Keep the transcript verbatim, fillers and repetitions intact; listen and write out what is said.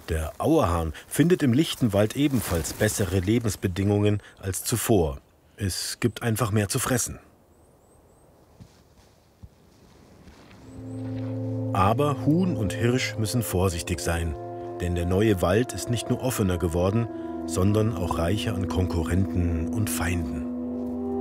Der Auerhahn findet im Lichtenwald ebenfalls bessere Lebensbedingungen als zuvor. Es gibt einfach mehr zu fressen. Aber Huhn und Hirsch müssen vorsichtig sein, denn der neue Wald ist nicht nur offener geworden, sondern auch reicher an Konkurrenten und Feinden.